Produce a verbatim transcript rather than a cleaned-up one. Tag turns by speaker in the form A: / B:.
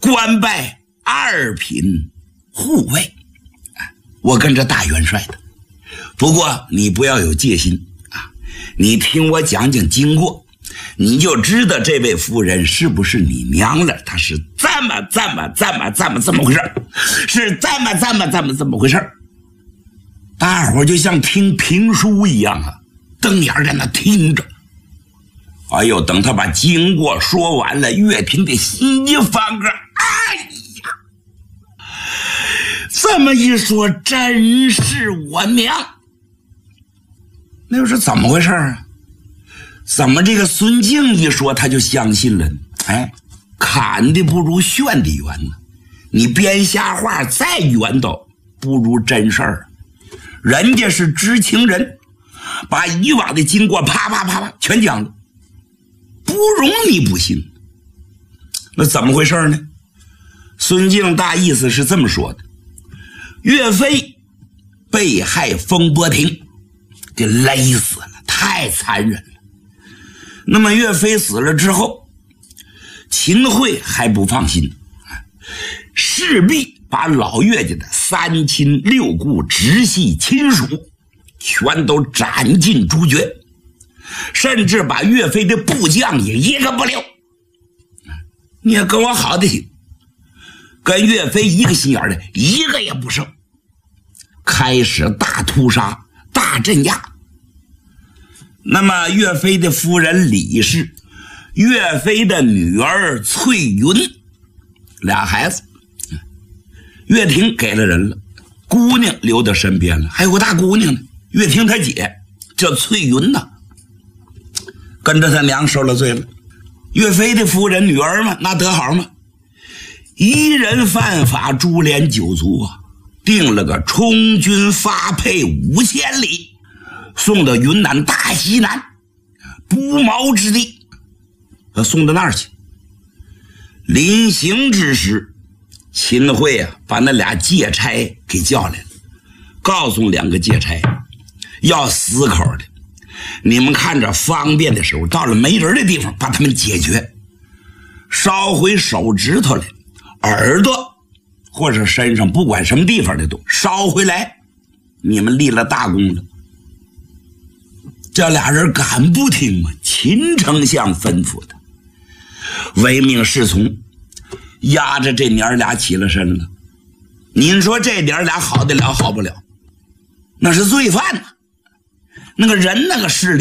A: 官拜二品护卫，我跟着大元帅的。不过你不要有戒心啊，你听我讲讲经过，你就知道这位夫人是不是你娘了。她是这么这么这么这么这么回事，是这么这么这么这么回事。大伙就像听评书一样啊，瞪眼在那听着。哎呦，等他把经过说完了，岳平的心一翻个，哎呀，这么一说真是我娘。那又是怎么回事啊？怎么这个孙敬一说他就相信了呢？哎，砍的不如炫的圆呢。你编瞎话再圆都不如真事儿。人家是知情人，把以往的经过啪啪啪啪全讲了，不容你不信。那怎么回事呢？孙敬大意思是这么说的：岳飞被害风波亭，给勒死了，太残忍了。那么岳飞死了之后，秦桧还不放心，势必把老岳家的三亲六故直系亲属全都斩尽诛绝，甚至把岳飞的部将也一个不留。你也跟我好的行，跟岳飞一个心眼的一个也不剩，开始大屠杀大镇压。那么岳飞的夫人李氏，岳飞的女儿翠云，俩孩子，岳霆给了人了，姑娘留到身边了，还有个大姑娘呢，岳霆他姐叫翠云呢，跟着他娘受了罪了。岳飞的夫人女儿嘛，那得好吗？一人犯法，株连九族啊，定了个充军发配五千里，送到云南大西南不毛之地，送到那儿去。临行之时，秦桧啊把那俩借差给叫来了，告诉两个借差要死口的，你们看着方便的时候，到了没人的地方把他们解决，烧回手指头来，耳朵或者身上不管什么地方的都烧回来，你们立了大功了。这俩人敢不听吗？秦丞相吩咐的，唯命是从，压着这娘俩起了身了。您说这娘俩好得了好不了？那是罪犯呢，那个人那个势力